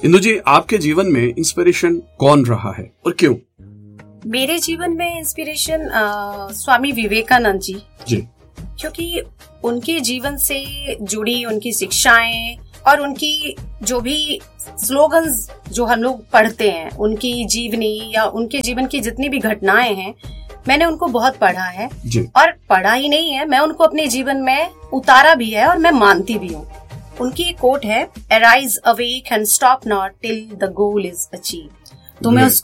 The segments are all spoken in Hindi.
इंदु जी, आपके जीवन में इंस्पिरेशन कौन रहा है और क्यों? मेरे जीवन में इंस्पिरेशन स्वामी विवेकानंद जी, क्योंकि उनके जीवन से जुड़ी उनकी शिक्षाएं और उनकी जो भी स्लोगन्स जो हम लोग पढ़ते हैं, उनकी जीवनी या उनके जीवन की जितनी भी घटनाएं हैं, मैंने उनको बहुत पढ़ा है और पढ़ा ही नहीं है, मैं उनको अपने जीवन में उतारा भी है और मैं मानती भी हूँ। उनकी एक कोट है, arise awake and stop not till the goal is achieved. तो मैं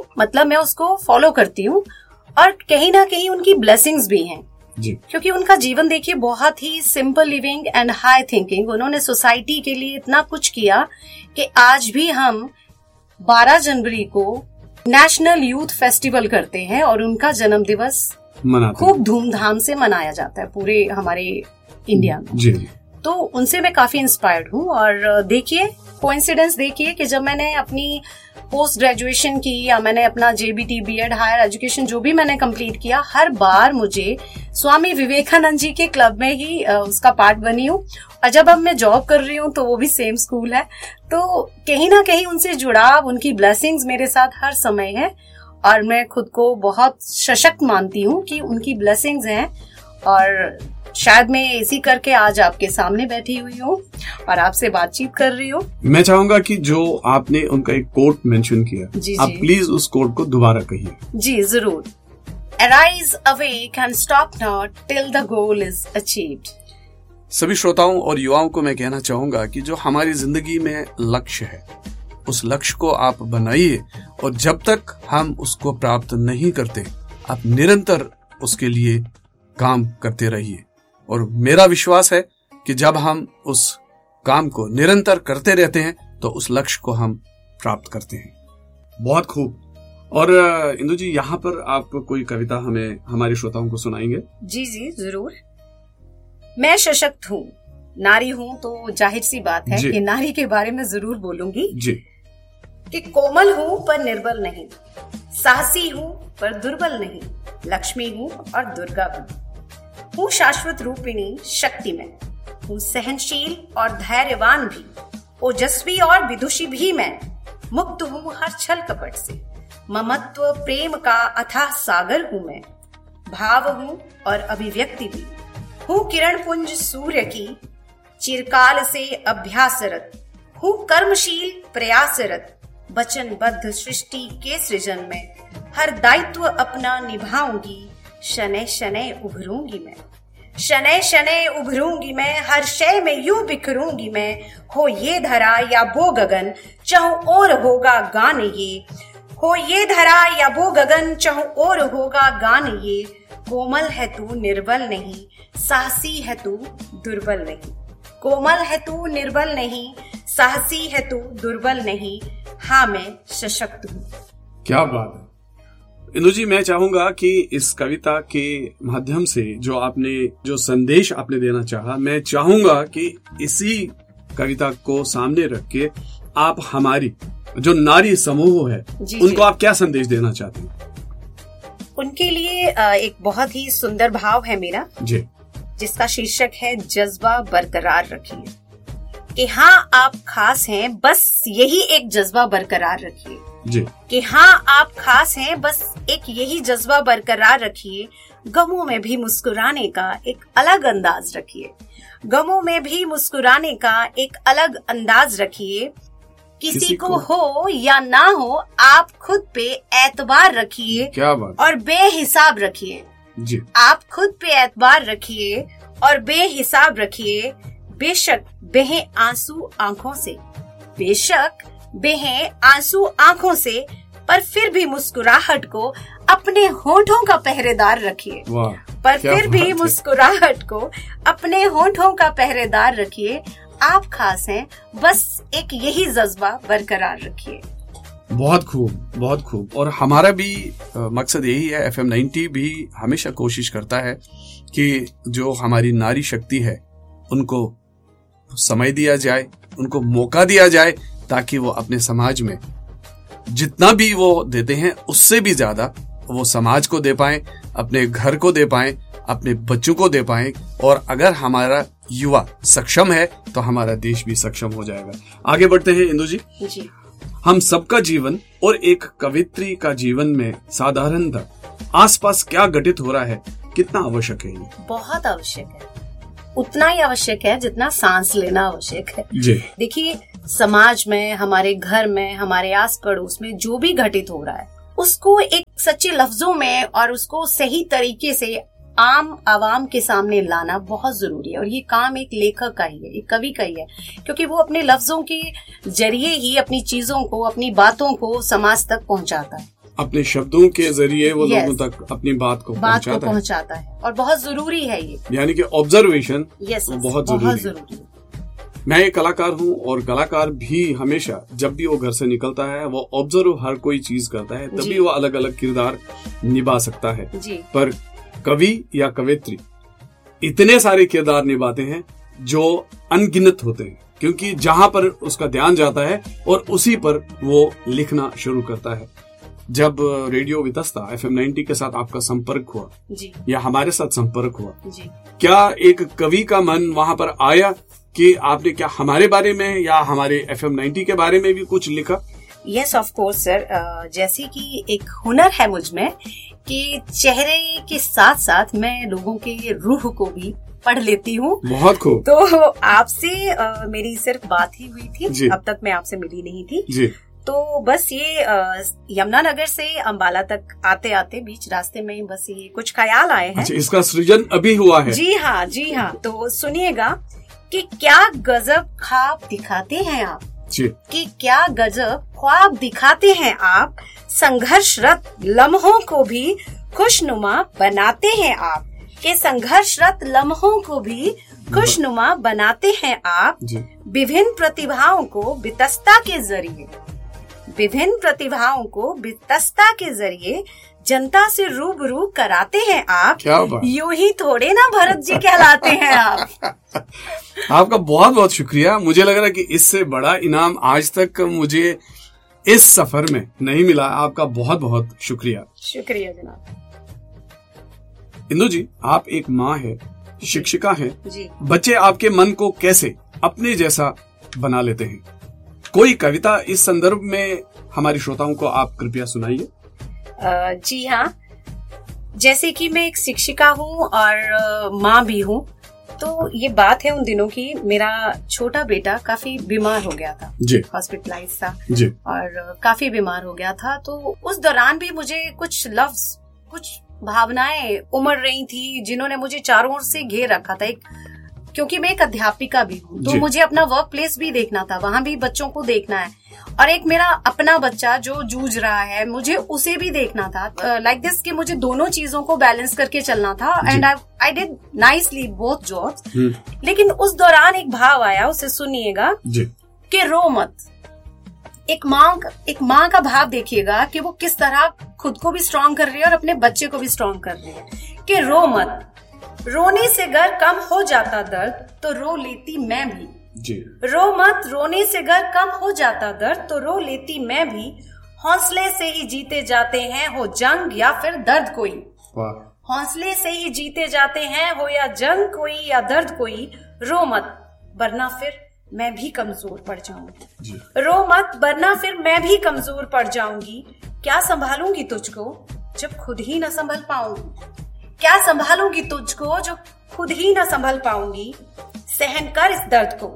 उसको फॉलो करती हूँ और कहीं ना कहीं उनकी ब्लेसिंग्स भी हैं क्योंकि उनका जीवन देखिए बहुत ही simple living and high thinking. उन्होंने सोसाइटी के लिए इतना कुछ किया कि आज भी हम 12 जनवरी को नेशनल यूथ फेस्टिवल करते हैं और उनका जन्म दिवस खूब धूमधाम से मनाया जाता है पूरे हमारे इंडिया में। तो उनसे मैं काफी इंस्पायर्ड हूँ। और देखिए कोइंसिडेंस देखिए कि जब मैंने अपनी पोस्ट ग्रेजुएशन की या मैंने अपना जेबीटी बीएड हायर एजुकेशन जो भी मैंने कंप्लीट किया, हर बार मुझे स्वामी विवेकानंद जी के क्लब में ही उसका पार्ट बनी हूँ। और जब अब मैं जॉब कर रही हूँ तो वो भी सेम स्कूल है, तो कहीं ना कहीं उनसे जुड़ाव, उनकी ब्लेसिंग्स मेरे साथ हर समय है और मैं खुद को बहुत सशक्त मानती हूँ कि उनकी ब्लेसिंग्स हैं। और शायद मैं इसी करके आज आपके सामने बैठी हुई हूँ और आपसे बातचीत कर रही हूँ। मैं चाहूंगा कि जो आपने उनका एक कोट मेंशन किया, आप प्लीज उस कोट को दोबारा कहिए। जी जरूर। Arise awake and stop not till the goal is achieved। सभी श्रोताओं और युवाओं को मैं कहना चाहूंगा कि जो हमारी जिंदगी में लक्ष्य है, उस लक्ष्य को आप बनाइए और जब तक हम उसको प्राप्त नहीं करते, आप निरंतर उसके लिए काम करते रहिए। और मेरा विश्वास है कि जब हम उस काम को निरंतर करते रहते हैं तो उस लक्ष्य को हम प्राप्त करते हैं। बहुत खूब। और इंदु जी, यहाँ पर आप कोई कविता हमें हमारे श्रोताओं को सुनाएंगे? जी जरूर। मैं सशक्त हूँ, नारी हूँ, तो जाहिर सी बात है कि नारी के बारे में जरूर बोलूंगी जी। कि कोमल हूँ पर निर्बल नहीं, साहसी हूँ पर दुर्बल नहीं, लक्ष्मी हूँ और दुर्गा हूँ शाश्वत रूपिणी शक्ति में, हूँ सहनशील और धैर्यवान भी, ओजस्वी और विदुषी भी मैं, मुक्त हूँ हर छल कपट से, ममत्व प्रेम का अथाह सागर हूँ मैं, भाव हूँ और अभिव्यक्ति भी, हूँ किरण पुंज सूर्य की चिरकाल से अभ्यासरत, हूँ कर्मशील प्रयासरत, वचनबद्ध सृष्टि के सृजन में, हर दायित्व अपना निभाऊंगी, शनै शनै उभरूंगी मैं, शनै शनै उभरूंगी मैं, हर शय में यूं बिखरूंगी मैं, हो ये धरा या वो गगन चाहूं और होगा गान ये, हो ये धरा या वो गगन चाहूं और होगा गान ये, कोमल है तू निर्बल नहीं, साहसी है तू दुर्बल नहीं, कोमल है तू निर्बल नहीं, साहसी है तू दुर्बल नहीं, हाँ मैं सशक्त हूँ। क्या बात है इंदु जी, मैं चाहूंगा कि इस कविता के माध्यम से जो संदेश आपने देना चाहा, मैं चाहूंगा कि इसी कविता को सामने रख के आप हमारी जो नारी समूह है उनको आप क्या संदेश देना चाहते हैं? उनके लिए एक बहुत ही सुंदर भाव है मेरा जी, जिसका शीर्षक है जज्बा बरकरार रखिए। कि हाँ आप खास हैं, बस यही एक जज्बा बरकरार रखिए जी। कि हाँ आप खास हैं, बस एक यही जज्बा बरकरार रखिए, गमों में भी मुस्कुराने का एक अलग अंदाज रखिए, गमों में भी मुस्कुराने का एक अलग अंदाज रखिए, किसी को हो या ना हो आप खुद पे एतबार रखिए और बेहिसाब रखिए जी। आप खुद पे एतबार रखिए और बेहिसाब रखिए, बेशक बहे आंसू आंखों से, बेशक बहे आंसू आंखों से, पर फिर भी मुस्कुराहट को अपने होठों का पहरेदार रखिए, पर फिर भी मुस्कुराहट को अपने होठों का पहरेदार रखिए, आप खास हैं, बस एक यही जज्बा बरकरार रखिए। बहुत खूब, बहुत खूब। और हमारा भी मकसद यही है, FM 90 भी हमेशा कोशिश करता है कि जो हमारी नारी शक्ति है उनको समय दिया जाए, उनको मौका दिया जाए, ताकि वो अपने समाज में जितना भी वो देते हैं उससे भी ज्यादा वो समाज को दे पाएं, अपने घर को दे पाएं, अपने बच्चों को दे पाएं, और अगर हमारा युवा सक्षम है तो हमारा देश भी सक्षम हो जाएगा। आगे बढ़ते हैं इंदु जी। जी। हम सबका जीवन और एक कवित्री का जीवन में साधारणतः आसपास क्या घटित हो रहा है, कितना आवश्यक है ये? बहुत आवश्यक है, उतना ही आवश्यक है जितना सांस लेना आवश्यक है। जी। देखिए, समाज में, हमारे घर में, हमारे आस पड़ोस में जो भी घटित हो रहा है उसको एक सच्चे लफ्जों में और उसको सही तरीके से आम आवाम के सामने लाना बहुत जरूरी है। और ये काम एक लेखक का ही है, एक कवि का ही है, क्योंकि वो अपने लफ्जों के जरिए ही अपनी चीजों को, अपनी बातों को समाज तक पहुंचाता है। अपने शब्दों के जरिए वो लोगों तक अपनी बात को पहुंचाता है और बहुत जरूरी है ये, यानी कि ऑब्जर्वेशन बहुत जरूरी है। मैं एक कलाकार हूँ और कलाकार भी हमेशा जब भी वो घर से निकलता है वो ऑब्जर्व हर कोई चीज करता है, तभी वो अलग अलग किरदार निभा सकता है। पर कवि या कवित्री इतने सारे किरदार निभाते हैं जो अनगिनत होते हैं, क्योंकि जहां पर उसका ध्यान जाता है और उसी पर वो लिखना शुरू करता है। जब रेडियो वितस्ता FM 90 के साथ आपका संपर्क हुआ जी, या हमारे साथ संपर्क हुआ जी, क्या एक कवि का मन वहां पर आया कि आपने क्या हमारे बारे में या हमारे FM 90 के बारे में भी कुछ लिखा? Yes, of course sir. जैसे कि एक हुनर है मुझ में कि चेहरे के साथ साथ मैं लोगों के रूह को भी पढ़ लेती हूँ। बहुत खूब। तो आपसे मेरी सिर्फ बात ही हुई थी, अब तक मैं आपसे मिली नहीं थी जी। तो बस ये यमुनानगर से अंबाला तक आते आते बीच रास्ते में बस ये कुछ ख्याल आए हैं। अच्छा, इसका सृजन अभी हुआ है? जी हाँ, जी हाँ। तो सुनिएगा कि क्या गजब ख्वाब दिखाते हैं आप जी, कि क्या गजब ख्वाब दिखाते हैं आप, संघर्षरत लम्हों को भी खुशनुमा बनाते हैं आप, कि संघर्षरत लम्हों को भी खुशनुमा बनाते हैं आप, विभिन्न प्रतिभाओं को वितस्ता के जरिए, विभिन्न प्रतिभाओं को वितस्ता के जरिए जनता से रूबरू कराते हैं आप। यूं ही थोड़े ना भरत जी कहलाते हैं आप। आपका बहुत बहुत शुक्रिया। मुझे लग रहा है कि इससे बड़ा इनाम आज तक मुझे इस सफर में नहीं मिला। आपका बहुत बहुत शुक्रिया। शुक्रिया जनाब। इंदु जी, आप एक माँ है, शिक्षिका है जी। बच्चे आपके मन को कैसे अपने जैसा बना लेते हैं? कोई कविता इस संदर्भ में हमारे श्रोताओं को आप कृपया सुनाइए। जी हाँ, जैसे कि मैं एक शिक्षिका हूँ और माँ भी हूँ, तो ये बात है उन दिनों की, मेरा छोटा बेटा काफी बीमार हो गया था, हॉस्पिटलाइज था जी, और काफी बीमार हो गया था। तो उस दौरान भी मुझे कुछ लफ्ज, कुछ भावनाएं उमड़ रही थी जिन्होंने मुझे चारों ओर से घेर रखा था। क्योंकि मैं एक अध्यापिका भी हूँ तो मुझे अपना वर्क प्लेस भी देखना था, वहां भी बच्चों को देखना है, और एक मेरा अपना बच्चा जो जूझ रहा है मुझे उसे भी देखना था। लाइक दिस कि मुझे दोनों चीजों को बैलेंस करके चलना था। And I did nicely both jobs. लेकिन उस दौरान एक भाव आया, उसे सुनिएगा कि रो मत। एक माँ का भाव देखिएगा कि वो किस तरह खुद को भी स्ट्रॉन्ग कर रही है और अपने बच्चे को भी स्ट्रॉन्ग कर रही है कि रो मत, रोने से घर कम हो जाता दर्द तो रो लेती मैं भी जी। रो मत, रोने से घर कम हो जाता दर्द तो रो लेती मैं भी, हौसले से ही जीते जाते हैं हो जंग या फिर दर्द कोई, हौसले से ही जीते जाते हैं हो या जंग कोई या दर्द कोई, रो मत वरना फिर मैं भी कमजोर पड़ जाऊंगी, रो मत वरना फिर मैं भी कमजोर पड़ जाऊंगी, क्या संभालूंगी तुझको जब खुद ही न संभल पाऊंगी, क्या संभालूंगी तुझको जो खुद ही न संभल पाऊंगी, सहन कर इस दर्द को,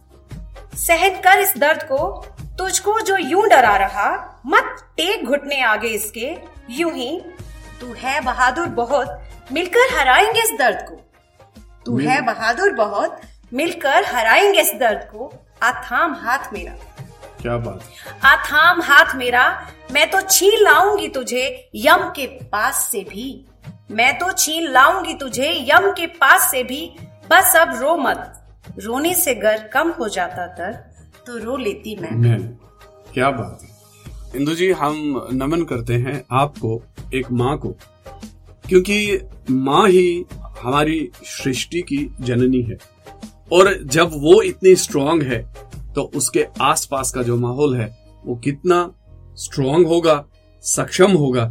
सहन कर इस दर्द को, तुझको जो यूं डरा रहा, मत टेक घुटने आगे इसके, यूं ही तू है बहादुर बहुत, मिलकर हराएंगे इस दर्द को, तू है बहादुर बहुत, मिलकर हराएंगे इस दर्द को, आथाम हाथ मेरा, क्या बात, आथाम हाथ मेरा, मैं तो छीन लाऊंगी तुझे यम के पास से भी, मैं तो छीन लाऊंगी तुझे यम के पास से भी, बस अब रो मत, रोने से गर कम हो जाता दर्द तो रो लेती मैं। क्या बात है इंदु जी, हम नमन करते हैं आपको, एक माँ को, क्योंकि माँ ही हमारी सृष्टि की जननी है और जब वो इतनी स्ट्रांग है तो उसके आसपास का जो माहौल है वो कितना स्ट्रांग होगा, सक्षम होगा,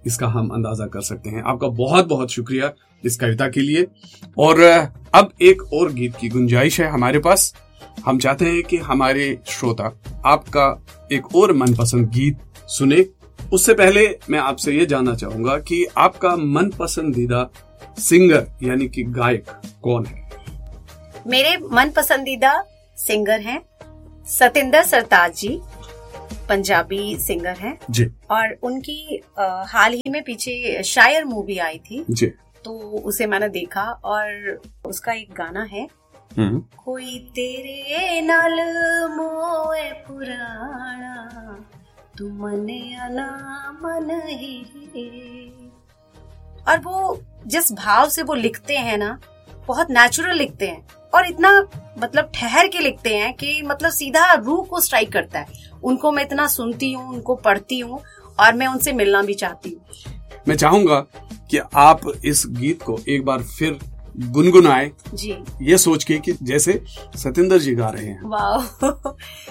इसका हम अंदाजा कर सकते हैं। आपका बहुत बहुत शुक्रिया इस कविता के लिए। और अब एक और गीत की गुंजाइश है हमारे पास। हम चाहते हैं कि हमारे श्रोता आपका एक और मनपसंद गीत सुने। उससे पहले मैं आपसे ये जानना चाहूंगा कि आपका मन पसंदीदा सिंगर यानी कि गायक कौन है? मेरे मन पसंदीदा सिंगर हैं सतिंदर सरताज जी, पंजाबी सिंगर हैं जी। और उनकी हाल ही में पीछे शायर मूवी आई थी जी, तो उसे मैंने देखा और उसका एक गाना है, कोई तेरे नाल मोए पुराना तू मने अना मन ही। और वो जिस भाव से वो लिखते हैं ना, बहुत नेचुरल लिखते हैं और इतना मतलब ठहर के लिखते हैं कि मतलब सीधा रूह को स्ट्राइक करता है। उनको मैं इतना सुनती हूँ, उनको पढ़ती हूँ और मैं उनसे मिलना भी चाहती हूँ। मैं चाहूंगा कि आप इस गीत को एक बार फिर गुनगुनाएं जी, ये सोच के कि जैसे सतिंदर जी गा रहे हैं। वाह